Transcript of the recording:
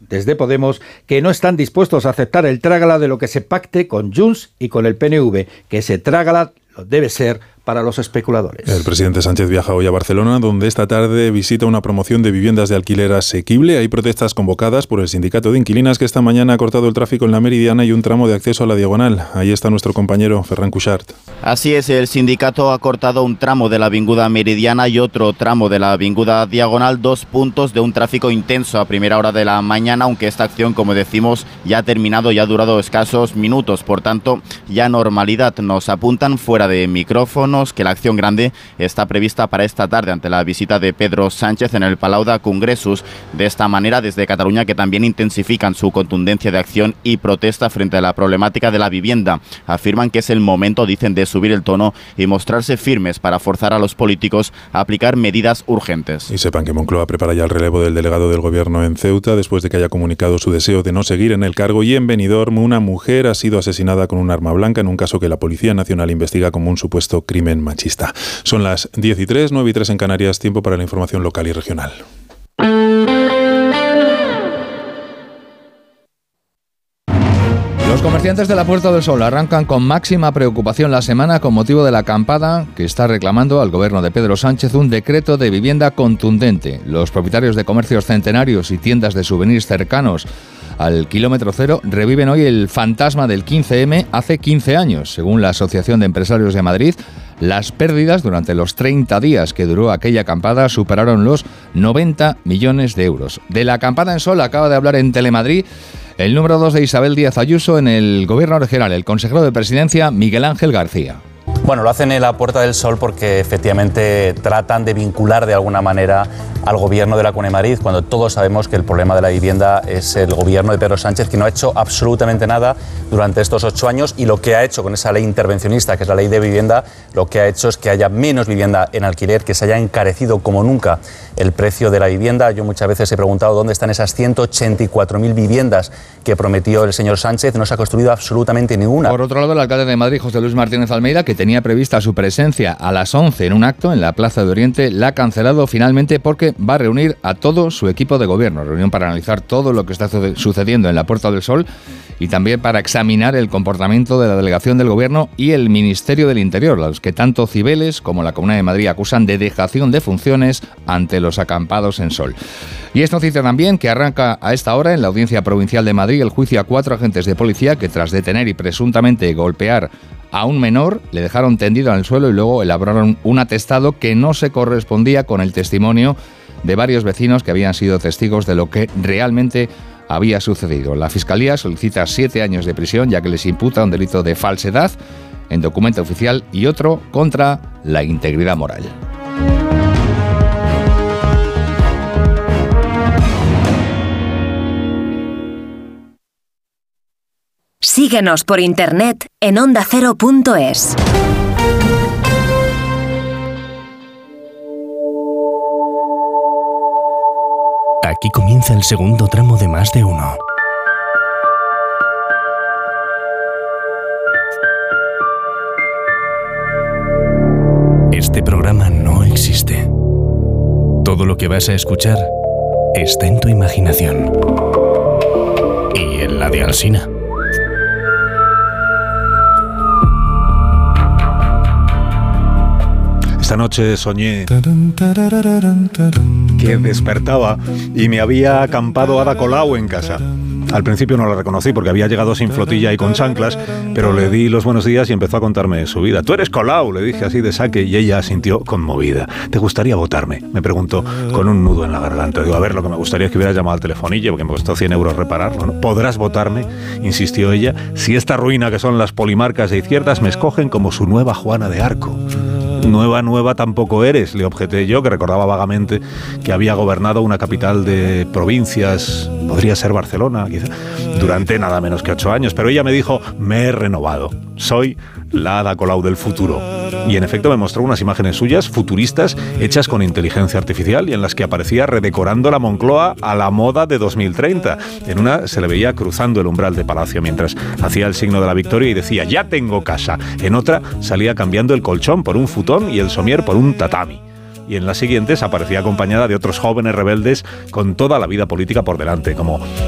desde Podemos, que no están dispuestos a aceptar el trágala de lo que se pacte con Junts y con el PNV, que ese trágala lo debe ser para los especuladores. El presidente Sánchez viaja hoy a Barcelona, donde esta tarde visita una promoción de viviendas de alquiler asequible. Hay protestas convocadas por el sindicato de inquilinas que esta mañana ha cortado el tráfico en la Meridiana y un tramo de acceso a la Diagonal. Ahí está nuestro compañero Ferran Cuixart. Así es, el sindicato ha cortado un tramo de la avinguda Meridiana y otro tramo de la avinguda Diagonal, 2 puntos de un tráfico intenso a primera hora de la mañana, aunque esta acción, como decimos, ya ha terminado y ha durado escasos minutos. Por tanto, ya normalidad. Nos apuntan fuera de micrófono que la acción grande está prevista para esta tarde ante la visita de Pedro Sánchez en el Palau de Congressos. De esta manera, desde Cataluña, que también intensifican su contundencia de acción y protesta frente a la problemática de la vivienda. Afirman que es el momento, dicen, de subir el tono y mostrarse firmes para forzar a los políticos a aplicar medidas urgentes. Y sepan que Moncloa prepara ya el relevo del delegado del Gobierno en Ceuta, después de que haya comunicado su deseo de no seguir en el cargo. Y en Benidorm, una mujer ha sido asesinada con un arma blanca en un caso que la Policía Nacional investiga como un supuesto crimen machista. Son las 10:03, 9:03 en Canarias, tiempo para la información local y regional. Los comerciantes de la Puerta del Sol arrancan con máxima preocupación la semana con motivo de la acampada que está reclamando al gobierno de Pedro Sánchez un decreto de vivienda contundente. Los propietarios de comercios centenarios y tiendas de souvenirs cercanos al kilómetro cero reviven hoy el fantasma del 15M hace 15 años. Según la Asociación de Empresarios de Madrid, las pérdidas durante los 30 días que duró aquella acampada superaron los 90 millones de euros. De la acampada en Sol acaba de hablar en Telemadrid el número 2 de Isabel Díaz Ayuso en el Gobierno regional, el consejero de Presidencia Miguel Ángel García. Bueno, lo hacen en la Puerta del Sol porque efectivamente tratan de vincular de alguna manera al gobierno de la Comunidad de Madrid, cuando todos sabemos que el problema de la vivienda es el gobierno de Pedro Sánchez, que no ha hecho absolutamente nada durante estos 8 años, y lo que ha hecho con esa ley intervencionista, que es la ley de vivienda, lo que ha hecho es que haya menos vivienda en alquiler, que se haya encarecido como nunca el precio de la vivienda. Yo muchas veces he preguntado dónde están esas 184.000 viviendas que prometió el señor Sánchez. No se ha construido absolutamente ninguna. Por otro lado, el alcalde de Madrid, José Luis Martínez Almeida, que tenía prevista su presencia a las 11 en un acto en la Plaza de Oriente, la ha cancelado finalmente porque va a reunir a todo su equipo de gobierno. Reunión para analizar todo lo que está sucediendo en la Puerta del Sol y también para examinar el comportamiento de la delegación del gobierno y el Ministerio del Interior, los que tanto Cibeles como la Comunidad de Madrid acusan de dejación de funciones ante los acampados en Sol. Y es noticia también que arranca a esta hora en la Audiencia Provincial de Madrid el juicio a 4 agentes de policía que, tras detener y presuntamente golpear a un menor, le dejaron tendido en el suelo y luego elaboraron un atestado que no se correspondía con el testimonio de varios vecinos que habían sido testigos de lo que realmente había sucedido. La Fiscalía solicita 7 años de prisión, ya que les imputa un delito de falsedad en documento oficial y otro contra la integridad moral. Síguenos por internet en ondacero.es. Aquí comienza el segundo tramo de Más de Uno. Este programa no existe. Todo lo que vas a escuchar está en tu imaginación. Y en la de Alsina. Esta noche soñé que despertaba y me había acampado Ada Colau en casa. Al principio no la reconocí porque había llegado sin flotilla y con chanclas, pero le di los buenos días y empezó a contarme su vida. «Tú eres Colau», le dije así de saque, y ella sintió conmovida. «¿Te gustaría votarme?», me preguntó con un nudo en la garganta. Digo, a ver, lo que me gustaría es que hubieras llamado al telefonillo, porque me costó 100 euros repararlo, ¿no? «¿Podrás votarme?», insistió ella, «si esta ruina que son las polimarcas de izquierdas me escogen como su nueva Juana de Arco». Nueva tampoco eres, le objeté yo, que recordaba vagamente que había gobernado una capital de provincias, podría ser Barcelona, quizá, durante nada menos que 8 años. Pero ella me dijo, me he renovado, soy la Ada Colau del futuro. Y en efecto me mostró unas imágenes suyas futuristas hechas con inteligencia artificial y en las que aparecía redecorando la Moncloa a la moda de 2030. En una se le veía cruzando el umbral de Palacio mientras hacía el signo de la victoria y decía, ya tengo casa. En otra salía cambiando el colchón por un futón y el somier por un tatami. Y en las siguientes aparecía acompañada de otros jóvenes rebeldes con toda la vida política por delante, como